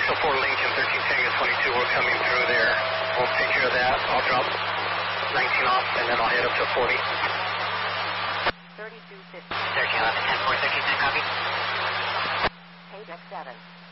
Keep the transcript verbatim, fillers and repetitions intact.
six oh four Lincoln, thirteen Tango twenty-two, we're coming through there. We'll take care of that. I'll drop nineteen off, and then I'll head up to forty. thirty-two fifty. thirteen eleven, ten four, thirteen ten, copy. Page X seven.